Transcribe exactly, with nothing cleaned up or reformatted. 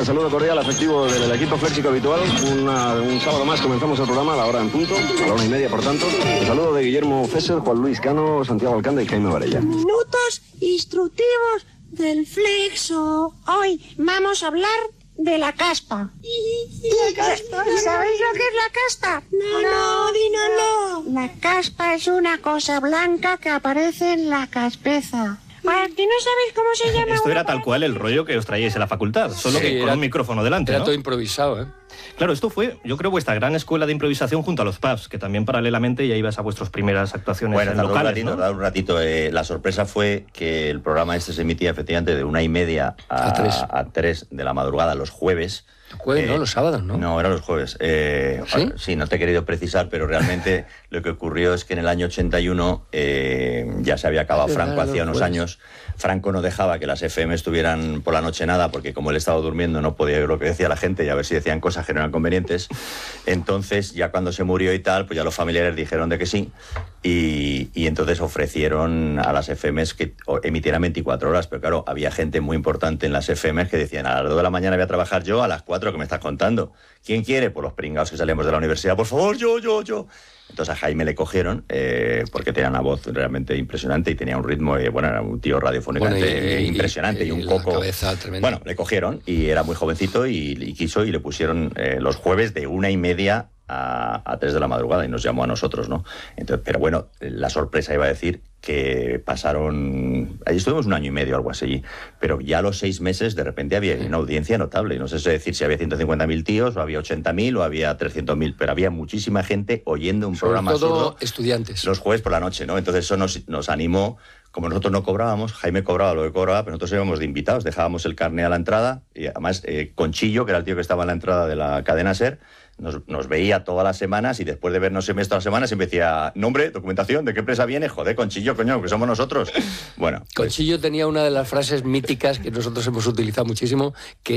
tal? Saludo cordial, afectivo del equipo Flexico habitual. Una, un sábado más comenzamos el programa a la hora en punto, a la una y media, por tanto. El saludo de Guillermo Fesser, Juan Luis Cano, Santiago Alcántara y Jaime Varela. Minutos instructivos del Flexo. Hoy vamos a hablar de la caspa. ¿Y sabéis lo que es la caspa? No, no, dínoslo. La caspa es una cosa blanca que aparece en la caspeza. ¿A ti no sabéis cómo se llama? Esto era tal cual el rollo que os traíais en la facultad, solo Sí, que con era, un micrófono delante, Era ¿no? todo improvisado, ¿eh? Claro, esto fue, yo creo, vuestra gran escuela de improvisación junto a los pubs, que también paralelamente ya ibas a vuestras primeras actuaciones bueno, en tardó locales, un ratito, ¿no? tardó un ratito. Eh, la sorpresa fue que el programa este se emitía efectivamente de una y media a, A tres. a tres de la madrugada los jueves. Jueves, ¿no? Los sábados, ¿no? No, eran los jueves. Eh, ¿Sí? Sí, no te he querido precisar, pero realmente lo que ocurrió es que en el año ochenta y uno eh, ya se había acabado Es verdad, Franco hacía los unos jueves. años. Franco no dejaba que las F M estuvieran por la noche nada, porque como él estaba durmiendo no podía oír lo que decía la gente y a ver si decían cosas que no eran convenientes. Entonces, ya cuando se murió y tal, pues ya los familiares dijeron de que sí. Y, y entonces ofrecieron a las F Ms que emitieran veinticuatro horas, pero claro, había gente muy importante en las F Ms que decían: a las dos de la mañana voy a trabajar yo, a las cuatro que me estás contando. ¿Quién quiere? Pues los pringados que salíamos de la universidad, por favor, yo, yo, yo. Entonces a Jaime le cogieron, eh, porque tenía una voz realmente impresionante y tenía un ritmo, eh, bueno, era un tío radiofónicamente Bueno, y- y- impresionante y, y un la coco. cabeza tremenda. Bueno, le cogieron y era muy jovencito y, y quiso y le pusieron eh, los jueves de una y media a, a tres de la madrugada y nos llamó a nosotros, ¿no? Entonces, pero bueno, la sorpresa iba a decir que pasaron... Allí estuvimos un año y medio, algo así, pero ya a los seis meses de repente había una audiencia notable. No sé si decir si había ciento cincuenta mil tíos, o había ochenta mil, o había trescientos mil, pero había muchísima gente oyendo un Sobre programa todo absurdo estudiantes. los jueves por la noche, ¿no? Entonces eso nos, nos animó. Como nosotros no cobrábamos, Jaime cobraba lo que cobraba, pero nosotros íbamos de invitados, dejábamos el carné a la entrada, y además eh, Conchillo, que era el tío que estaba en la entrada de la cadena SER, nos, nos veía todas las semanas y después de vernos siempre todas las semanas siempre decía: nombre, documentación, ¿de qué empresa viene? Joder, Conchillo, coño, que somos nosotros. Bueno, pues, Conchillo tenía una de las frases míticas que nosotros hemos utilizado muchísimo, que